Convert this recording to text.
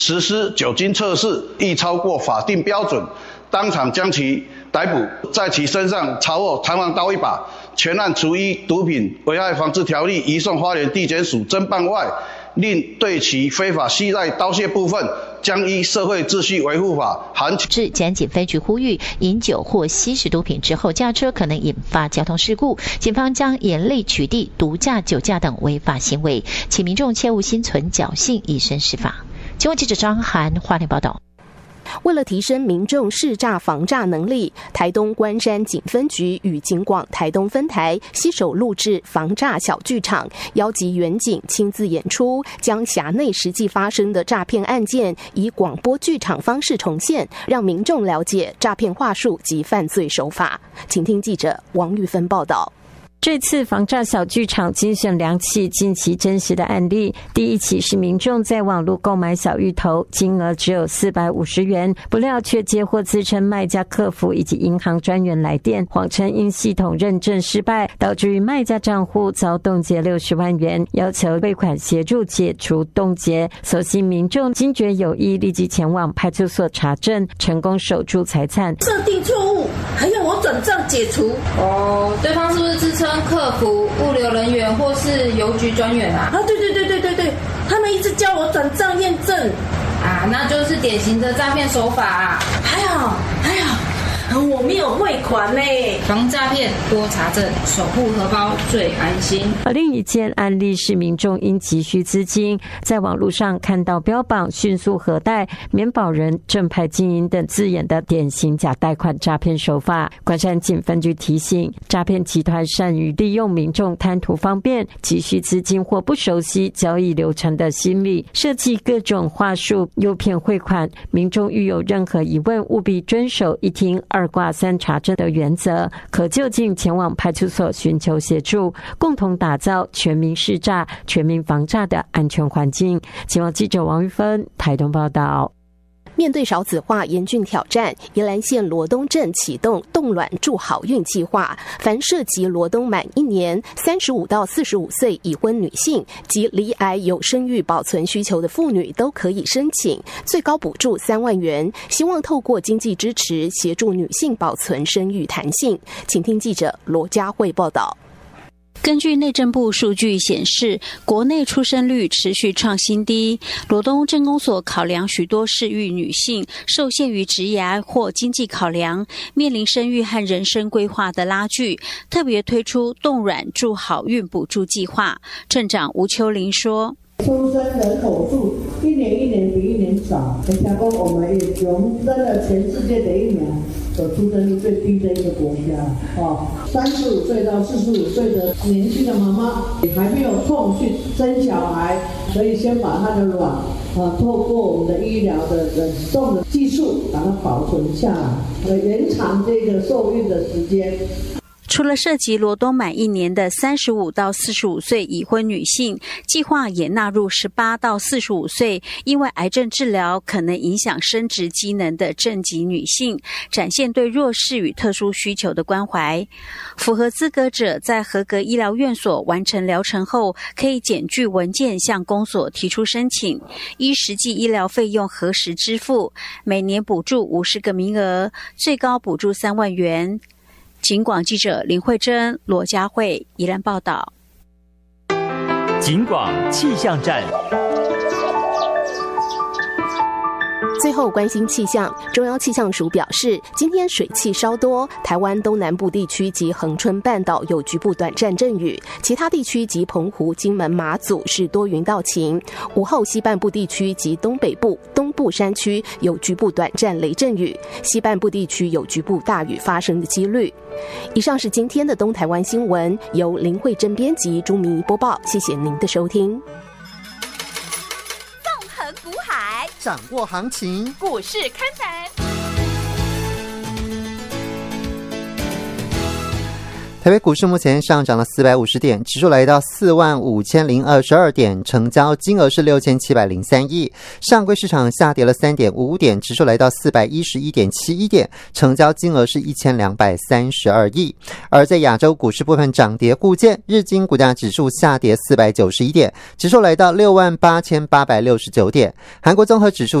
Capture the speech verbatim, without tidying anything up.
实施酒精测试，亦超过法定标准，当场将其逮捕，在其身上查获弹簧刀一把。全案除依毒品危害防治条例移送花莲地检署侦办外，另对其非法携带刀械部分，将依社会秩序维护法函至检警分局呼吁，饮酒或吸食毒品之后驾车可能引发交通事故，警方将严厉取缔毒驾、酒驾等违法行为，请民众切勿心存侥幸，以身试法。新闻记者张涵花莲报道。 为了提升民众识诈防诈能力，台东关山警分局与警广台东分台携手录制防诈小剧场，邀集员警亲自演出，将辖内实际发生的诈骗案件以广播剧场方式重现，让民众了解诈骗话术及犯罪手法。请听记者王玉芬报道。 这次防诈小剧场精选两起近期真实的案例。第一起是民众在网络购买小芋头，金额只有四百五十元，不料却接获自称卖家客服以及银行专员来电，谎称因系统认证失败，导致于卖家账户遭冻结六十万元，要求汇款协助解除冻结。所幸民众惊觉有异，立即前往派出所查证，成功守住财产。 设定错误，还要我转账解除？ 哦，对方是不是自称客服、物流人员或是邮局专员啊？ 啊，对对对对对对，他们一直叫我转账验证啊，那就是典型的诈骗手法啊。 还好还好，我没有汇款呢。 防诈骗多查证，守护荷包最安心。 而另一件案例是民众因急需资金，在网络上看到标榜迅速核贷、免保人、正派经营等字眼的典型假贷款诈骗手法。关山警分局提醒，诈骗集团善于利用民众贪图方便、急需资金或不熟悉交易流程的心理，设计各种话术诱骗汇款。民众遇有任何疑问，务必遵守一听二挂三查证的原则，可就近前往派出所寻求协助，共同打造全民识诈、全民防诈的安全环境。请望记者王玉芬台东报道。 面对少子化严峻挑战，宜兰县罗东镇启动冻卵助好运计划，凡涉及罗东满一年、三十五到四十五岁已婚女性及罹癌有生育保存需求的妇女都可以申请，最高补助三万元，希望透过经济支持协助女性保存生育弹性。请听记者罗佳慧报道。 根据内政部数据显示，国内出生率持续创新低。罗东镇公所考量许多适育女性受限于职业或经济考量，面临生育和人生规划的拉锯，特别推出冻卵助好运补助计划。镇长吴秋玲说： 出生人口数一年一年比一年少，而且讲我们也荣登了全世界的一年有出生率最低的一个国家。哦，三十五岁到四十五岁的年轻的妈妈也还没有空去生小孩，所以先把她的卵啊，透过我们的医疗的冷冻的技术把它保存下来，呃，延长这个受孕的时间。 除了涉及罗东满一年的三十五到四十五岁已婚女性，计划也纳入十八到四十五岁因为癌症治疗可能影响生殖机能的正极女性，展现对弱势与特殊需求的关怀。符合资格者在合格医疗院所完成疗程后，可以检具文件向公所提出申请，依实际医疗费用核实支付，每年补助五十个名额，最高补助三万元。警广记者林慧珍、罗佳慧宜兰报道。 警广气象站。 最后关心气象，中央气象署表示，今天水汽稍多，台湾东南部地区及恒春半岛有局部短暂阵雨，其他地区及澎湖、金门、马祖是多云到晴。午后西半部地区及东北部、东部山区有局部短暂雷阵雨，西半部地区有局部大雨发生的几率。以上是今天的东台湾新闻，由林慧珍编辑，朱明仪播报，谢谢您的收听。 股海掌握行情， 股市看盘。 台北股市目前上涨了四百五十点，指数来到四万五千零二十二点，成交金额是六千七百零三亿。上柜市场下跌了三点五五点，指数来到四百一十一点七一点，成交金额是一千两百三十二亿。而在亚洲股市部分涨跌互见，日经股价指数下跌四百九十一点，指数来到六万八千八百六十九点，韩国综合指数